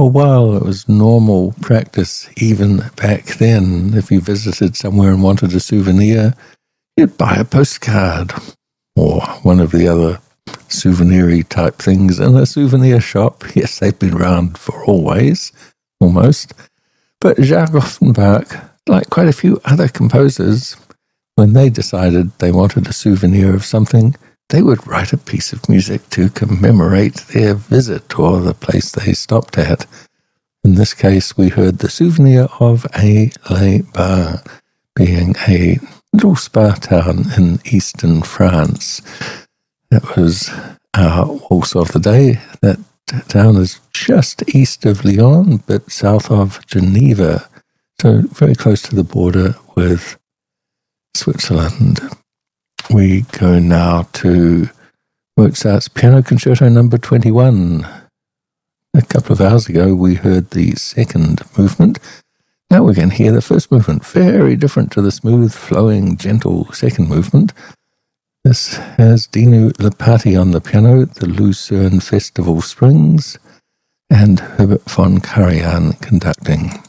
a while, it was normal practice, even back then. If you visited somewhere and wanted a souvenir, you'd buy a postcard or one of the other souvenir-y type things in a souvenir shop. Yes, they've been around for always, almost. But Jacques Offenbach, like quite a few other composers, when they decided they wanted a souvenir of something, they would write a piece of music to commemorate their visit or the place they stopped at. In this case, we heard the souvenir of Aix-les-Bains, being a little spa town in eastern France. That was our waltz of the day. That town is just east of Lyon, but south of Geneva, so very close to the border with Switzerland. We go now to Mozart's Piano Concerto number 21. A couple of hours ago, we heard the second movement. Now we're going to hear the first movement, very different to the smooth, flowing, gentle second movement. This has Dinu Lipati on the piano, the Lucerne Festival Strings, and Herbert von Karajan conducting.